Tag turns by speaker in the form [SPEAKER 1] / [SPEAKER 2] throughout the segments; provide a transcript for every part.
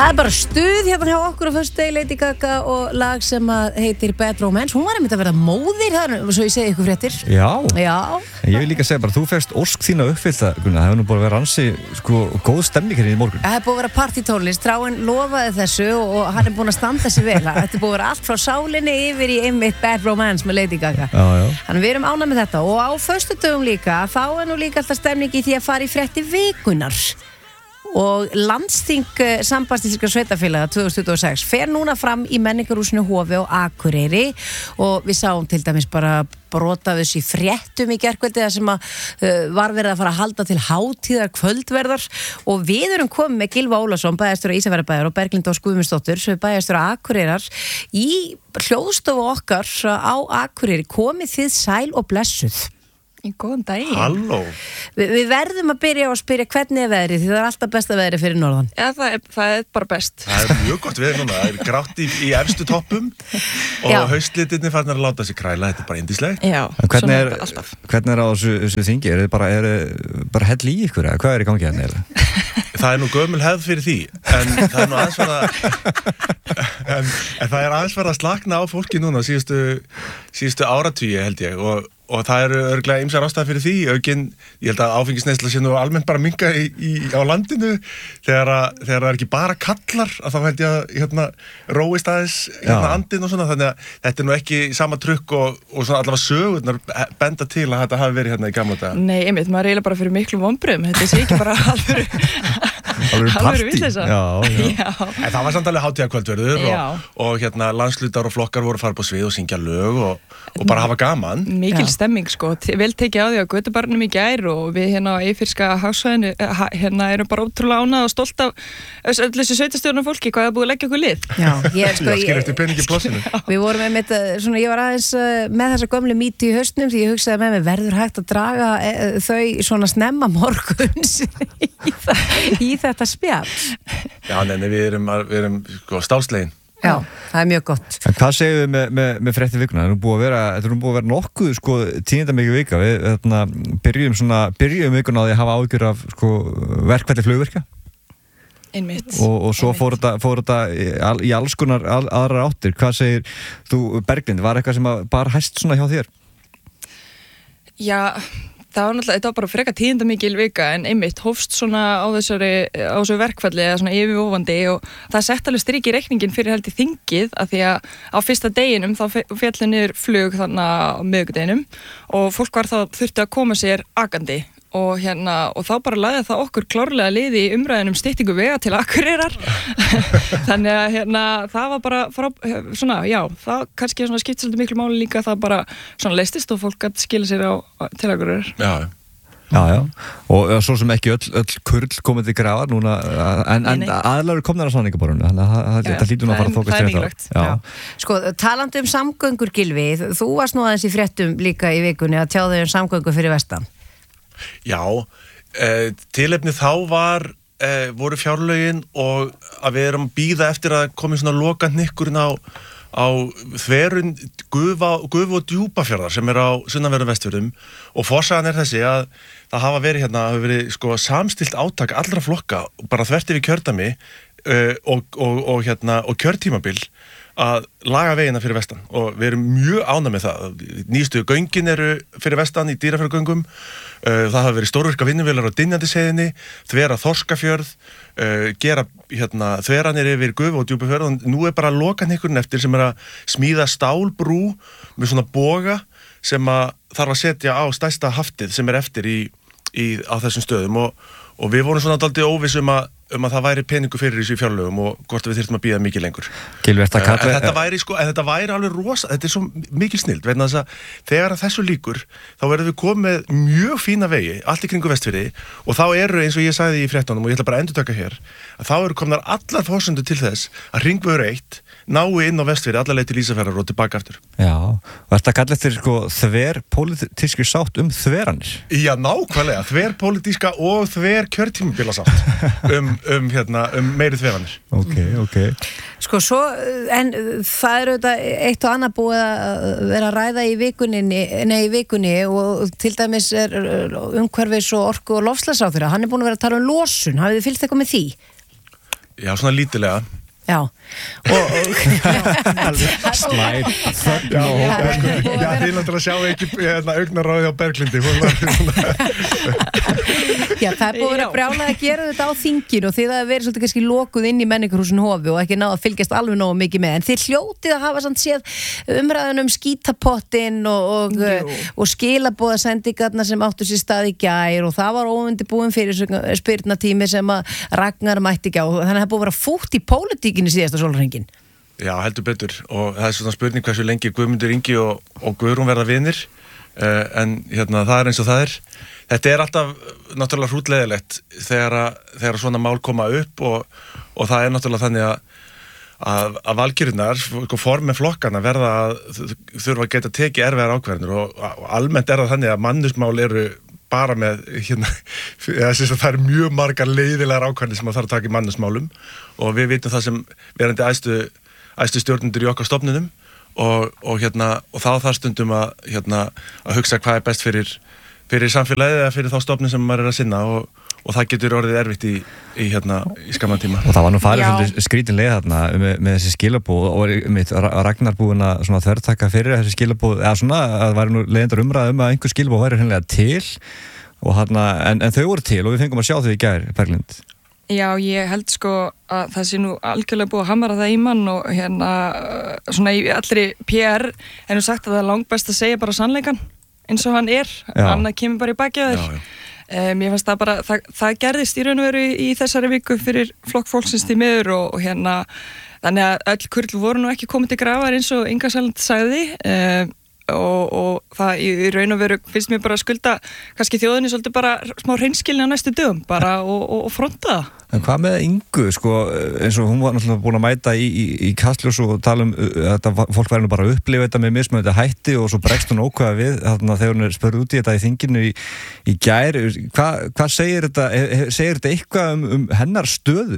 [SPEAKER 1] Það bara stuð hérna hjá okkur á föstudegi, Lady Gaga og lag sem að heitir Bad Romance. Hún var einmitt að verða móðir þar, svo ég segi ykkur fréttir. Já.
[SPEAKER 2] Ég vil líka segja bara, þú fegst ósk þína uppfyllta, Gunnar. Það hefur nú búin að vera ansi, góð stemning hérna í morgun.
[SPEAKER 1] Það hefur búin að vera partytónlist, Þráinn lofaði þessu og hann er búin að standa sig vel. Þetta er búin að vera allt frá sálinni yfir í einmitt Bad Romance með Lady Gaga.
[SPEAKER 2] Já.
[SPEAKER 1] Þannig við erum ánægð með þetta og á föstudögum líka, þá er nú líka alltaf stemning í því að fara í frétti vikunar. Og landsþing Sambandsíslenskra sveitarfélaga 2026 fer núna fram í menningarhúsinu Hofi á Akureyri og við sáum til dæmis bara brota þessi fréttum í gærkvöldi þar sem var verið að fara að halda til hátíðar kvöldverðar og við erum komið með Gylfa Ólafsson, bæjarstjóra Ísafjarðarbæjar og Berglind Ósk Guðmundsdóttur sem bæjarstjóra Akureyrar í hljóðstofu okkar á Akureyri. Komið þið sæl og blessuð.
[SPEAKER 3] Góðan daginn.
[SPEAKER 4] Halló.
[SPEAKER 1] Við verðum að byrja á að spyrja hvernig er veðrið, því það er alltaf besta veðrið fyrir norðan.
[SPEAKER 3] Já, það er bara best.
[SPEAKER 4] Það er mjög gott veður núna, það er grátt í efstu toppum og haustlitirnir farnir að láta sig kræla, þetta er bara yndislegt.
[SPEAKER 3] Já,
[SPEAKER 2] svona er alltaf. Hvernig er á þessu þingi? Er bara hell í ykkur, eða hvað er í gangi hérna eiginlega?
[SPEAKER 4] Það er nú gömul hefð fyrir því, en það er nú aðeins en það er aðeins verið að slakna á fólki núna síðustu áratugi held ég og það eru örugglega ýmsar ástæður fyrir því, ég held að áfengisneysla sé nú almennt bara minnka á landinu þegar það er ekki bara kallar að þá held ég að róist aðeins andinn og svona, þannig að þetta er nú ekki sama trukk og svona allavega sögurnar benda til að þetta hafi verið hérna í gamla daga.
[SPEAKER 3] Nei, einmitt, maður er eiginlega bara fyrir miklum vonbrigðum, þetta sé ekki bara alvöru vitleysa.
[SPEAKER 4] Já. En það var samt alveg hátíðarkvöldverður og landslutar og flokkar voru að fara på svið og syngja lög og bara hafa gaman.
[SPEAKER 3] Mikil stemming sko, vel tekið á því á götubarnum í gær og við hérna á Eyfirska hagsvæðinu erum bara ótrúlega ánægð og stolt af öllu þessu sveitarstjórnar fólki hvað það búið að leggja okkur lið.
[SPEAKER 1] Já,
[SPEAKER 4] skil eftir peningi plássinu.
[SPEAKER 1] Við vorum einmitt, ég var aðeins með þessa gömlu mýti í haustnum því ég hugsaði með mig verður hægt að draga þau svona snemma morguns í þetta spjall.
[SPEAKER 4] Já, við erum stálslegin.
[SPEAKER 1] Já, það er mjög gott.
[SPEAKER 2] En hvað segum við með frétti vikuna? Þetta er búið að vera nokkuð tíðindamikið vika. Við byrjum vikuna á því að hafa áhyggjur af verkfalli flugvirkja.
[SPEAKER 3] Einmitt.
[SPEAKER 2] Og svo fór þetta í alls konar aðrar áttir. Hvað segir þú, Berglind? Var eitthvað sem bara hæst svona hjá þér?
[SPEAKER 3] Já, þetta var bara frekar tíðindamikil vika en einmitt hófst svona á þessu verkfalli eða svona yfirvofandi og það sett alveg strik í reikningin fyrir held í þingið að því að á fyrsta deginum þá féllu niður flug þannig á miðvikudeginum og fólk var þá þurfti að koma sér akandi og þá bara lagði það okkur klárlega liði í umræðinum styttingu vega til Akureyrar þannig að það var bara það kannski skipti svolítið miklu máli líka það bara svona leystist og fólk gæti skila sér til Akureyrar.
[SPEAKER 2] Já. Og svo sem ekki öll kurl komið til grafar núna en aðlar komnar á samningaborðinu þannig að þetta hlýtur nú að fara að þókast
[SPEAKER 3] til þetta.
[SPEAKER 1] Sko, talandi samgöngur Gylfi, þú varst nú aðeins í fréttum líka í vikunni að tjá þau samgöngur fyrir vestan.
[SPEAKER 4] Já, tilefni þá voru fjárlögin og að við erum bíða eftir að komi svona lokant nikkurinn á þverun Gufu og Djúpafjarðar sem er á sunnanverðum Vestfjörðum og forsagan er þessi að það hafa verið samstillt átak allra flokka bara þvert yfir kjördæmi og kjörtímabil að laga vegina fyrir vestan og við erum mjög ánægð með það. Nýstu göngin eru fyrir vestan í Dýrafjarðargöngum, það hafa verið stórvirka vinnuvélar á Dynjandisheiðinni, þvera Þorskafjörð, gera þveranir yfir Gufu og Djúpafjörð og nú er bara lokanhykkurinn eftir sem er að smíða stálbrú með svona boga sem að þarf að setja á stærsta haftið sem er eftir á þessum stöðum og við vorum svona dálítið óviss um að það væri peningu fyrir þessu í fjárlögum og hvort við þyrftum að bíða mikið lengur. Þetta væri alveg rosa, þetta er svo mikil snild, vegna þess að þegar að þessu líkur, þá verðum við komið með mjög fína vegi, allt í kringu Vestfirði og þá eru, eins og ég sagði í fréttunum og ég ætla bara að endurtaka hér, að þá eru komnar allar forsendur til þess að Hringvegur 1 nái inn á Vestfirði alla leið til Ísafjarðar og tilbaka aftur.
[SPEAKER 2] Já, og þetta kallar eftir þverpólitískri sátt þveranir.
[SPEAKER 4] Já, nákvæmlega, þverpólitíska og þverkjörtímabila sátt meiri þveranir.
[SPEAKER 2] Ok.
[SPEAKER 1] Sko, en það er auðvitað eitt og annað búið að vera að ræða í vikunni og til dæmis er umhverfis og orku og loftslagsráðherra, hann er búin að vera að tala um losun, hafið þið fylgst eitthvað með því?
[SPEAKER 4] Já, svona lítilega.
[SPEAKER 1] Já, og
[SPEAKER 2] Slæm
[SPEAKER 4] Já, þið náttúrulega sjá ekki augnaráði á Berglindi.
[SPEAKER 1] Já, það búið að vera brjálað að gera þetta á þinginu og þið að verið svolítið kannski lokuð inn í menningarhúsin Hofi og ekki náða að fylgjast alveg nógu mikið með, en þið hljótið að hafa samt séð umræðun skítapottin og skilaboðasendingarnar sem áttu sér stað í gær og það var óundirbúin fyrir spyrnatími sem að Ragnar mætti ekki á, þannig að það búið að vera fútt í pólitíkinni síðasta sólarhringinn.
[SPEAKER 4] Já, heldur betur og það svona spurning hversu lengi Guðmundur Ingi og Guðrún verða vinir, en það eins og það er. Þetta alltaf náttúrulega hrútleiðilegt þegar svona mál koma upp og það náttúrulega þannig að valkyrurnar, formin flokkana þurfa að geta tekið erfiðar ákvarðanir og almennt það þannig að mannusmál eru bara með, það eru mjög margar leiðilegar ákvarðanir sem að þarf að taka í mannusmálum og við vitum það sem verandi æstu stjórnendur í okkar stofnunum og þá þarf stundum að hugsa hvað er best fyrir samfélagið eða fyrir þá stofnun sem maður er að sinna og það getur orðið erfitt í skamman tíma.
[SPEAKER 2] Og það var nú farið skrítin leið þarna með þessi skilabóð og Ragnar búinn að svona þvertaka fyrir þessi skilabóð, eða svona að það væri nú leiðindar umræða að einhver skilabóð væri hreinlega til og en þau voru til og við fengum að sjá þau í gær, Berglind.
[SPEAKER 3] Já, ég held sko að það sé nú algjörlega búið að hamara það í mann og svona í allri PR nú sagt að það er langbest að segja bara sannleikann eins og hann annað kemur bara í baki að þér. Mér fannst það bara, það gerðist í raun og veru í þessari viku fyrir flokk fólksins í miður og þannig að öll kurl voru nú ekki komið til grafar eins og Inga Sæland sagði og það í raun og veru finnst mér bara að skulda kannski þjóðinni svolítið bara smá hreinskilni á næstu dögum bara og fronta það.
[SPEAKER 2] En hvað með Ingu, sko, eins og hún var náttúrulega búin að mæta í Kastljós og tala þetta fólk væri nú bara að upplifa þetta með mismunandi hætti og svo bregst hún ókvæða við þarna þegar hún spurði út í þetta í þinginu í gær. Hvað segir þetta eitthvað hennar stöðu?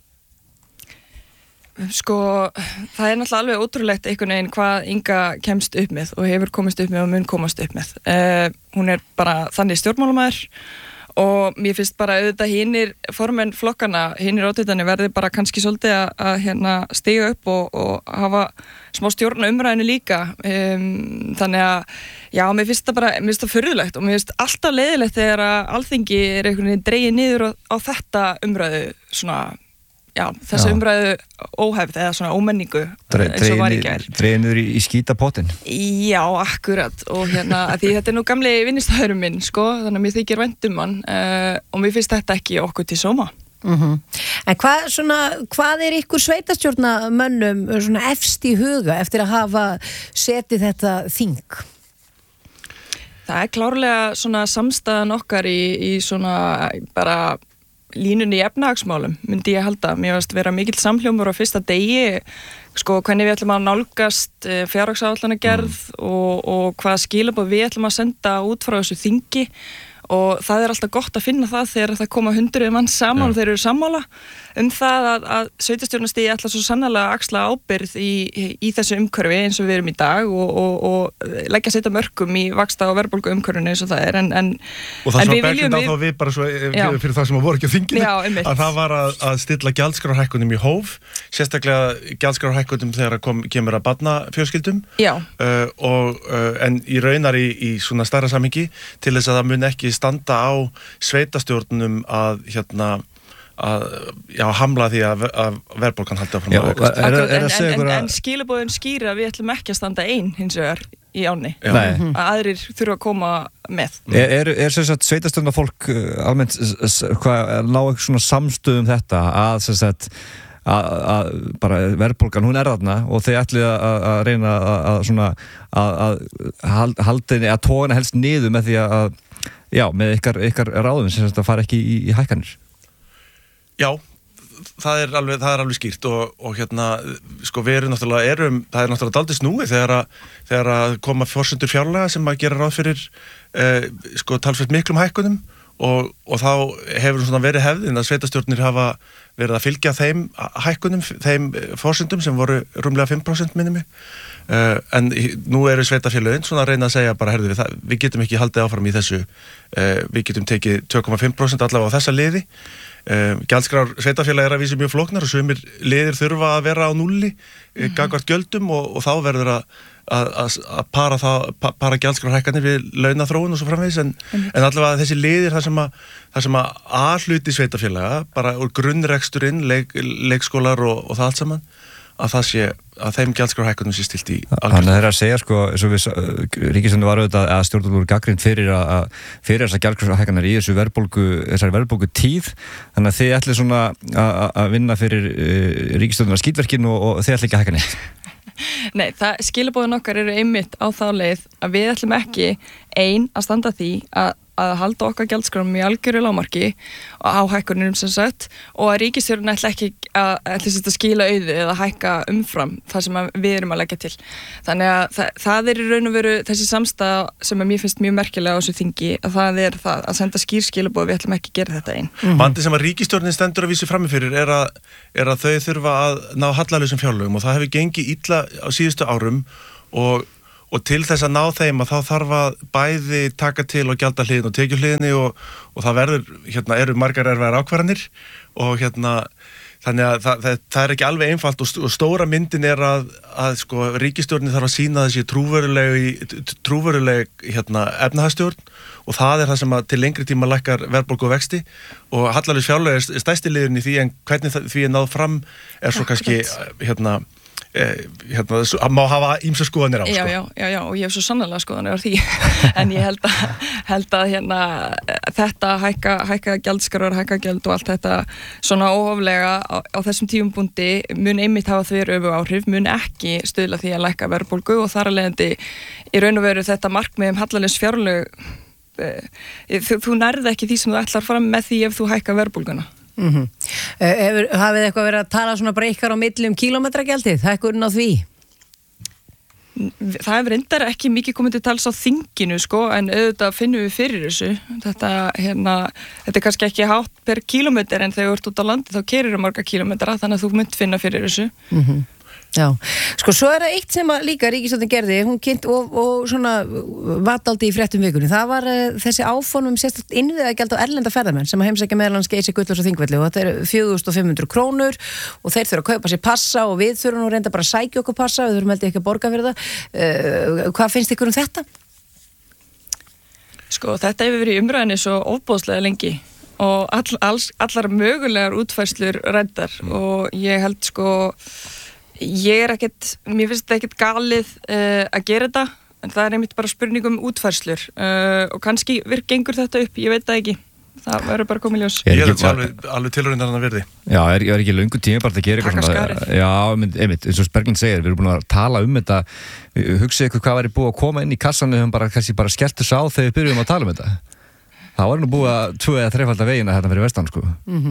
[SPEAKER 3] Sko, það er náttúrulega alveg ótrúlegt einhvern veginn hvað Inga kemst upp með og hefur komist upp með og mun komast upp með. Hún er bara þannig stjórnmálamaður og mér finnst bara auðvitað hinir formenn flokkana, hinir ótvitanir verði bara kannski svolítið að stiga upp og hafa smá stjórna umræðinu líka. Þannig að, já, mér finnst það furðulegt og mér finnst alltaf leiðilegt þegar að Alþingi er einhvern veginn dregið niður á þetta umræðu svona, já, þessu umræðu óhefð eða svona ómenningu eins og var í gær.
[SPEAKER 2] Dregið niður í skítapottin.
[SPEAKER 3] Já, akkurat og að því þetta er nú gamli vinnistæðurum minn, sko, þannig að mér þykir vænt hann og mér finnst þetta ekki okkur til sóma.
[SPEAKER 1] En hvað er ykkur sveitastjórnarmönnum svona efst í huga eftir að hafa setið þetta þing?
[SPEAKER 3] Það er klárlega svona samstæðan okkar í svona bara línunni í efnahagsmálum, myndi ég halda. Mér varst vera mikill samhljómur á fyrsta degi, sko, hvernig við ætlum að nálgast fjárhagsáætlanagerð og hvaða skilaboð við ætlum að senda út frá þessu þingi og það er alltaf gott að finna það þegar það koma 100 manns saman og þeir eru sammála það að sveitarstjórnarstigi ætla svo sannarlega að axla ábyrgð í þessu umhverfi eins og við erum í dag og leggja setja mörkum í vaxta og verðbólgu umhverfinu eins og það er
[SPEAKER 4] og það sem Berglind á þá við bara svo fyrir það sem voru ekki á þinginu að það var að stilla gjaldskrárhækkunum í hóf, sérstaklega gjaldskrárhækkunum þegar kemur að barnafjölskyldum en í raunar í svona stærra samhengi til þess að það mun ekki standa á sveitastjórnum að hamla því að verðbólgan haldi áfram að aukast.
[SPEAKER 3] En skilaboðin skýra að við ætlum ekki að standa ein hins vegar í ánni. Að aðrir þurfa að koma með.
[SPEAKER 2] Er sem sagt sveitastjórnar fólk almennt ná eitthvað svona samstöðum þetta að bara verðbólgan, hún er þarna og þau ætlið að reyna að halda henni, að toga henni helst niður með því að með ykkar ráðum sem þetta fara ekki í hækkanir.
[SPEAKER 4] Já, það er alveg skýrt og sko við erum náttúrulega það er náttúrulega dálítið snúið þegar að koma forsendur fjárlaga sem að gera ráð fyrir sko talsvert miklum hækkunum og þá hefur svona verið hefðin að sveitastjórnir hafa verið að fylgja þeim hækkunum, þeim forsendum sem voru rúmlega 5% minni mig. En nú eru sveitafélögin svona að reyna að segja bara, við getum ekki haldið áfram í þessu, við getum tekið 2,5% allavega á þessa liði Gjaldskrár sveitarfélag að vísu mjög flóknar og sumir liðir þurfa að vera á núlli gagnvart gjöldum og þá verður að para gjaldskrárhækkanir við launaþróun og svo framvegis en allavega þessi liðir þar sem að A-hluti sveitarfélaga bara úr grunnreksturinn, leikskólar og það allt saman að það sé að þeim gjaldskrárhækkunum sé stilt í algjörn.
[SPEAKER 2] Þannig að þeirra að segja sko, eins og við ríkisstjórnin var auðvitað að stjórnvöld voru gagnrýnd fyrir þessar gjaldskrárhækkanir í þessari verðbólgu tíð, þannig að þið ætlið svona að vinna fyrir ríkisstjórnina skítverkin og þið ætlið ekki að hækka neitt.
[SPEAKER 3] Nei, skilaboðin okkar eru einmitt á þá leið að við ætlum ekki að standa því að halda okkar gjaldskráum í algjöru lágmarki og á hækkunum sem sagt og að ríkisstjórnin ætla ekki að skila auðu eða hækka umfram það sem við erum að leggja til. Þannig að það er í raun og veru þessi samstæða sem mér finnst mjög merkilega á þessu þingi að það er það að senda skýr skilaboð við ætlum ekki að gera þetta einn.
[SPEAKER 4] Vandi sem að ríkisstjórnin stendur að vísu framifyrir er að þau þurfa að ná hallalausum fjárlögum og það hefur gengið illa á síðustu árum og til þess að ná þeim að þá þarf að bæði taka til og gjalda hliðin og tekjuhliðinni og það verður, eru margar erfiðar ákvarðanir og þannig að það er ekki alveg einfalt og stóra myndin er að sko ríkisstjórnin þarf að sýna þessi trúveruleg efnahagsstjórn og það er það sem að til lengri tíma lækkar verðbólgu og vexti og hallalaus fjárlög er stærsti liðurinn í því en hvernig því er náð fram er svo kannski má hafa ýmsar skoðanir á sko.
[SPEAKER 3] Já, og ég hef svo sannlega skoðanir á því en ég held að þetta hækka gjaldskráar, hækka gjald og allt þetta svona óhóflega á þessum tímapunkti mun einmitt hafa þau öfu áhrif, mun ekki stuðla því að lækka verðbólgu og þar að leiðandi í raun og veru þetta markmið hallalaus fjárlög þú nærði ekki því sem þú ætlar fram með því ef þú hækka verðbólguna.
[SPEAKER 1] Hafið eitthvað verið að tala svona breykar á milli kílómetragjaldið, hækkurinn á því?
[SPEAKER 3] Það hefur reyndar ekki mikið komið til tals á þinginu sko, en auðvitað finnum við fyrir þessu þetta er kannski ekki hátt per kílómetr en þegar þú ert út á landi þá keyrir marga kílómetra þannig að þú munt finna fyrir þessu.
[SPEAKER 1] Já, sko svo er það eitt sem að líka ríkisstjórnin gerði, hún kynnt og svona vataldi í fréttum vikunni, það var þessi áformum sérstakt innviðagjald á erlenda ferðamenn sem að heimsækja meðal annars Geysi, Gullfoss og Þingvelli og þetta er 4.500 krónur og þeir þurfa að kaupa sér passa og við þurfum nú reynda bara að sækja okkur passa, við þurfum held ekki að borga fyrir það. Hvað finnst ykkur um þetta?
[SPEAKER 3] Sko þetta hefur verið í umræðinni svo ofboðslega lengi og allar mögulegar útfærslur ræddar og ég held sko mér finnst þetta ekkert galið að gera þetta, en það er einmitt bara spurning um útfærslur og kannski gengur þetta upp, ég veit það ekki það verður bara komið ljós.
[SPEAKER 4] Ég held alveg tilraunir að verði. Já,
[SPEAKER 2] er ekki löngu tíma bara að gera eitthvað svona. Já, einmitt, eins og Berglind segir, við erum búin að tala um þetta, hugsið ykkur hvað væri búið að koma inn í kassan við höfum bara skellt þessu á þegar við byrjum að tala um þetta. Það var nú búið að 2 eða 3 vegina hérna fyrir vestan sko.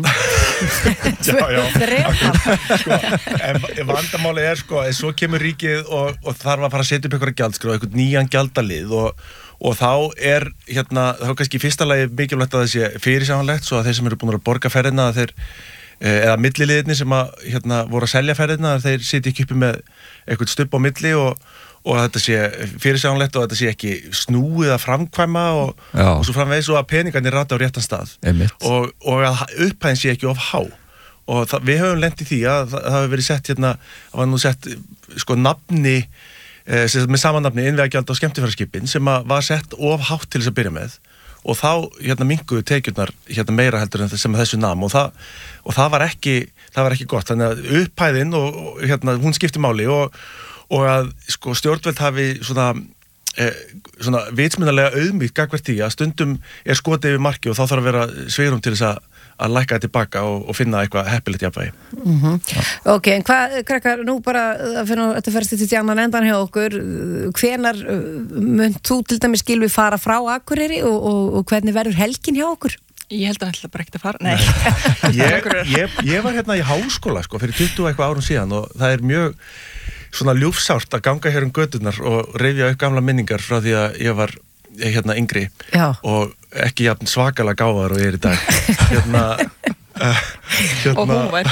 [SPEAKER 4] En vandamáli er sko, svo kemur ríkið og þarf að fara að setja upp einhverja gjaldskrá, einhvern nýjan gjaldalið og þá er þá kannski í fyrsta lagi mikilvægt að það sé fyrirsjáanlegt svo að þeir sem eru búin að borga ferðina eða milliliðirnir sem voru að selja ferðina þeir sitja ekki uppi með einhvern stubb á milli og að þetta sé fyrirsjáanlegt og að þetta sé ekki snúið að framkvæma og svo framvegis og að peningarnir rata á réttan stað og að upphæðin sé ekki of há og við höfum lent í því að það hefur verið sett það var nú sett sko nafni með sama nafni innvegagjald á skemmtifæraskipin sem var sett of hátt til þess að byrja með og þá minnkuðu tekjurnar meira heldur en sem þessu nam og það var ekki gott þannig að upphæðin og hún skipti máli og að sko stjórnvöld hafi svona vitsmunarlega auðmýkt gagnvart því að stundum er skotið yfir marki og þá þarf að vera svigrúm til þess að lækka það tilbaka og finna eitthvað heppilegt jafnvægi.
[SPEAKER 1] Ok, en hvað, krakkar, nú bara þetta ferst til annan endan hjá okkur hvenar munt þú til dæmis Gylfi fara frá Akureyri og hvernig verður helgin hjá okkur?
[SPEAKER 3] Ég held að það bara ekkert að fara. Nei.
[SPEAKER 4] Ég var hérna í háskóla sko fyrir 20 eitthvað árum síðan og það er mjög svona ljúfsárt að ganga hér göturnar og rifja upp gamla minningar frá því að ég var yngri og ekki jafn svakalega gáðar og ég er í dag
[SPEAKER 3] og hóvær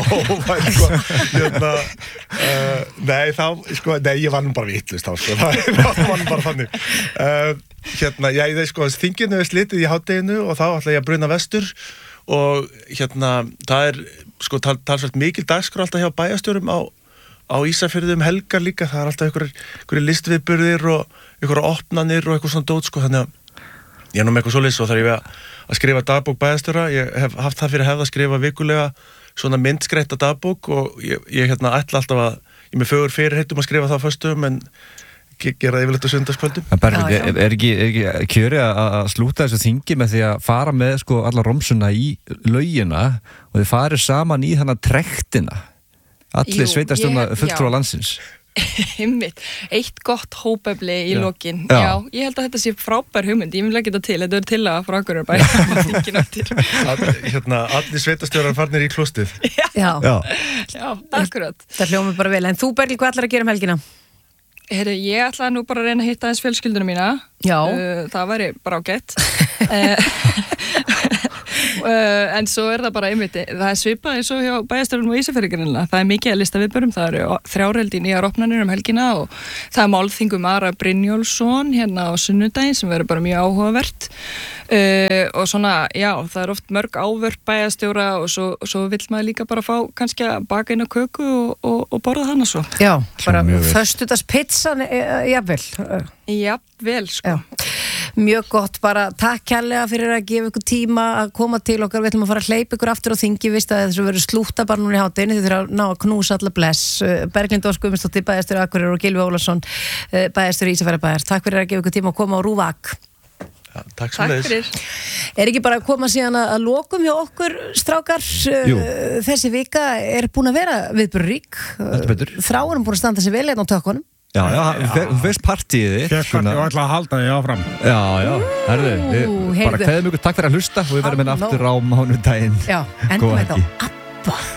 [SPEAKER 4] nei, ég var nú bara vitlust þá sko, það var nú bara þannig þinginu er slitið í hádeginu og þá ætla ég að bruna vestur og það sko talsvægt mikil dagskrá alltaf hjá bæjarstjórum á Ísafirði helgar líka, það alltaf einhverjir listviðburðir og einhverjar opnanir og eitthvað svona dót sko, þannig að ég nú með eitthvað svoleiðis og þar ég að skrifa dagbók bæjarstjóra, ég hef haft það fyrir hefð að skrifa vikulega svona myndskreitta dagbók og ég ætla alltaf að ég með fögur fyrirheitum að skrifa það á föstum en gera það yfirleitt á sunnudagskvöldum.
[SPEAKER 2] Berglind, er ekki kjöri að slúta þessu þingi með því að fara með sko alla romsuna í laugina og þið farið saman í þannig trektina allir sveitarstjórna fulltrúa landsins?
[SPEAKER 3] Einmitt, eitt gott hópefli í lokin. Já, ég held að þetta sé frábær hugmynd, ég vil ekki þetta til, þetta er til að frá Akureyrarbæ þingin eftir.
[SPEAKER 4] Allir sveitarstjórar farnir í klostið.
[SPEAKER 1] Já,
[SPEAKER 3] akkurat.
[SPEAKER 1] Það hljómar bara vel, en þú Berglind, hvað ætlar að gera helgina?
[SPEAKER 3] Heyrðu, ég ætlaði nú bara að reyna að hitta aðeins fjölskylduna mína.
[SPEAKER 1] Já.
[SPEAKER 3] Það væri bara ágætt. En svo það bara einmitt, það svipað eins og hjá bæjarstjórnum og Ísafirði. Það mikið að lista viðbörum, það eru 3 held í nýjar opnanir helgina og það málþingum Ara Brynjólfsson hérna á sunnudaginn sem verður bara mjög áhugavert. Og svona, já, það oft mörg ávörp bæjarstjóra og svo vill maður líka bara fá kannski að baka inn á köku og borða hana svo.
[SPEAKER 1] Já, bara föstudagspizzan, jafnvel.
[SPEAKER 3] Jafnvel, sko.
[SPEAKER 1] Já. Mjög gott, bara takk kærlega fyrir að gefa ykkur tíma að koma til okkar, við ætlum að fara að hleypa ykkur aftur á þingi, viðst að þessu verður slúta bara núna í hátinu, þið þurfa að ná að knúsa alla bless. Berglind Ósk Guðmundsdóttir, bæjarstjóri Akureyrar og Gylfi Ólafsson, bæjarstjóri Ísafjarðarbæjar. Takk fyrir að gefa ykkur tíma að koma á RÚV.
[SPEAKER 4] Ja, takk fyrir.
[SPEAKER 1] Er ekki bara að koma síðan að lokum hjá okkur, strákar? Þessi vika er búin að vera viðburðarík. Þráin búin að standa sig vel hérna á tökkunum.
[SPEAKER 2] Já, þú veist partíið þitt.
[SPEAKER 5] Fekk og ætla að halda því áfram.
[SPEAKER 2] Já, herðu, bara kveðum ykkur, takk fyrir að hlusta og við verðum aftur á mánudaginn.
[SPEAKER 1] Já, endum þetta á ABBA.